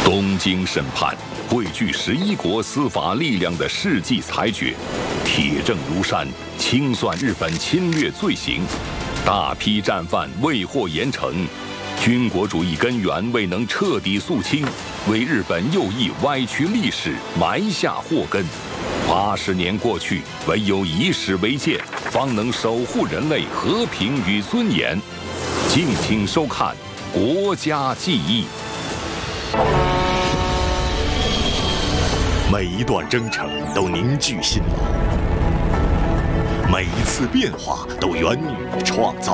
东京审判汇聚11国司法力量的世纪裁决，铁证如山，清算日本侵略罪行，大批战犯未获严惩，军国主义根源未能彻底肃清，为日本右翼歪曲历史埋下祸根。80年过去，唯有以史为鉴，方能守护人类和平与尊严。敬请收看《国家记忆》。 每一段征程都凝聚辛劳，每一次变化都源于创造。